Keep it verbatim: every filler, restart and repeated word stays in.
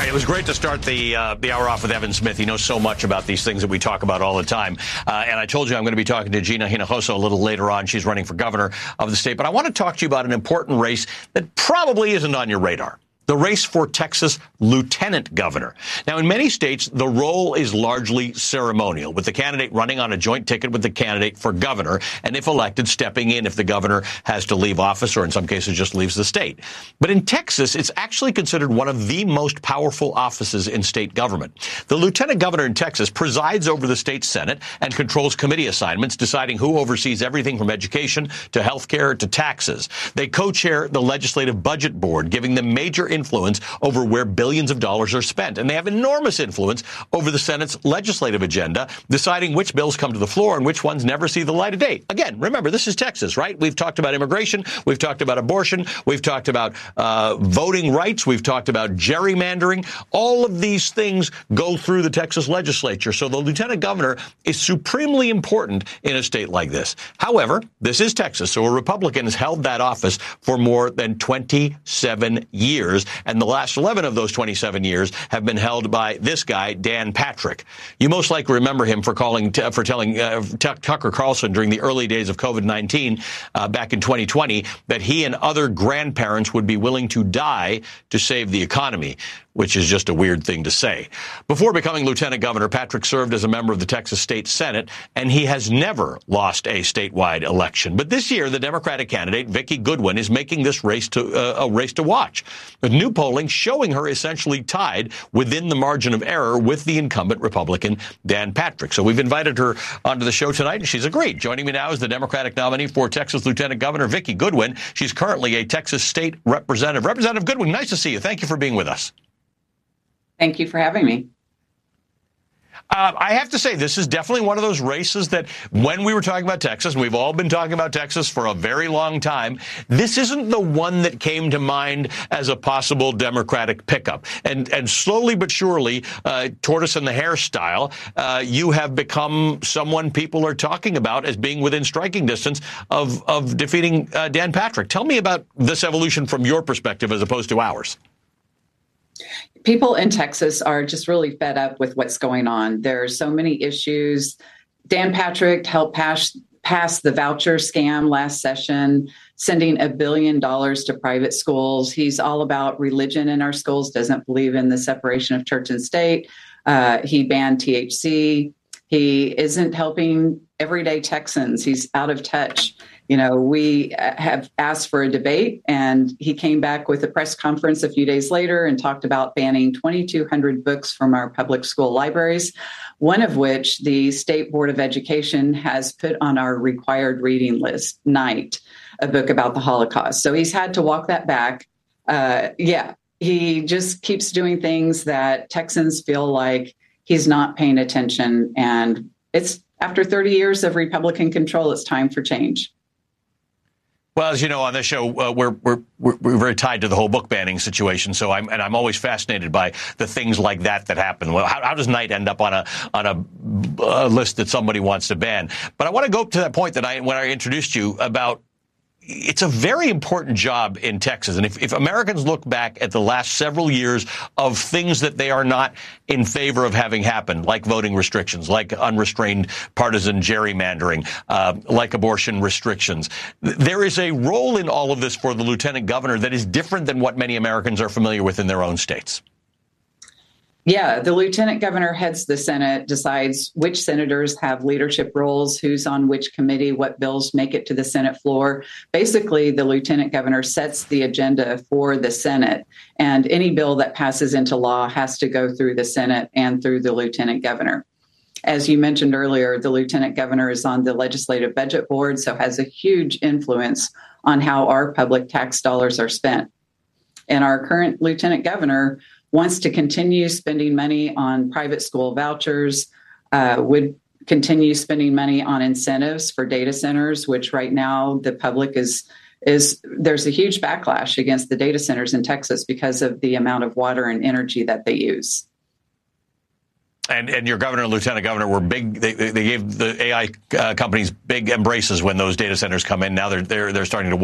right, it was great to start the uh, the hour off with Evan Smith. He knows so much about these things that we talk about all the time. Uh, and I told you I'm going to be talking to Gina Hinojosa a little later on. She's running for governor of the state. But I want to talk to you about an important race that probably isn't on your radar. The race for Texas lieutenant governor. Now, in many states, the role is largely ceremonial, with the candidate running on a joint ticket with the candidate for governor, and if elected, stepping in if the governor has to leave office or in some cases just leaves the state. But in Texas, it's actually considered one of the most powerful offices in state government. The lieutenant governor in Texas presides over the state Senate and controls committee assignments, deciding who oversees everything from education to health care to taxes. They co-chair the legislative budget board, giving them major influence over where billions of dollars are spent. And they have enormous influence over the Senate's legislative agenda, deciding which bills come to the floor and which ones never see the light of day. Again, remember, this is Texas, right? We've talked about immigration. We've talked about abortion. We've talked about uh, voting rights. We've talked about gerrymandering. All of these things go through the Texas legislature. So the lieutenant governor is supremely important in a state like this. However, this is Texas, so a Republican has held that office for more than twenty-seven years. And the last eleven of those twenty-seven years have been held by this guy, Dan Patrick. You most likely remember him for calling, t- for telling uh, T- Tucker Carlson during the early days of COVID nineteen uh, back in twenty twenty that he and other grandparents would be willing to die to save the economy, which is just a weird thing to say. Before becoming lieutenant governor, Patrick served as a member of the Texas State Senate, and he has never lost a statewide election. But this year, the Democratic candidate, Vicki Goodwin, is making this race to uh, a race to watch, with new polling showing her essentially tied within the margin of error with the incumbent Republican, Dan Patrick. So we've invited her onto the show tonight, and she's agreed. Joining me now is the Democratic nominee for Texas Lieutenant Governor, Vicki Goodwin. She's currently a Texas State Representative. Representative Goodwin, nice to see you. Thank you for being with us. Thank you for having me. Uh, I have to say, this is definitely one of those races that when we were talking about Texas, and we've all been talking about Texas for a very long time, this isn't the one that came to mind as a possible Democratic pickup. And and slowly but surely, uh, tortoise and the hare style, uh, you have become someone people are talking about as being within striking distance of, of defeating uh, Dan Patrick. Tell me about this evolution from your perspective as opposed to ours. People in Texas are just really fed up with what's going on. There are so many issues. Dan Patrick helped pass, pass the voucher scam last session, sending a billion dollars to private schools. He's all about religion in our schools, doesn't believe in the separation of church and state. Uh, he banned T H C. He isn't helping everyday Texans. He's out of touch. You know, we have asked for a debate, and he came back with a press conference a few days later and talked about banning twenty-two hundred books from our public school libraries, one of which the State Board of Education has put on our required reading list, Night, a book about the Holocaust. So he's had to walk that back. Uh, yeah, he just keeps doing things that Texans feel like he's not paying attention. And it's after thirty years of Republican control, it's time for change. Well, as you know, on this show, uh, we're, we're we're we're very tied to the whole book banning situation. So I'm and I'm always fascinated by the things like that that happen. Well, how, how does Night end up on a on a, a list that somebody wants to ban? But I want to go to that point that I when I introduced you about. It's a very important job in Texas. And if, if Americans look back at the last several years of things that they are not in favor of having happen, like voting restrictions, like unrestrained partisan gerrymandering, uh, like abortion restrictions, there is a role in all of this for the lieutenant governor that is different than what many Americans are familiar with in their own states. Yeah, the lieutenant governor heads the Senate, decides which senators have leadership roles, who's on which committee, what bills make it to the Senate floor. Basically, the lieutenant governor sets the agenda for the Senate, and any bill that passes into law has to go through the Senate and through the lieutenant governor. As you mentioned earlier, the lieutenant governor is on the legislative budget board, so has a huge influence on how our public tax dollars are spent. And our current lieutenant governor wants to continue spending money on private school vouchers, uh, would continue spending money on incentives for data centers, which right now the public is, is there's a huge backlash against the data centers in Texas because of the amount of water and energy that they use. And and your governor and lieutenant governor were big. They they gave the A I uh, companies big embraces when those data centers come in. Now they're they're they're starting to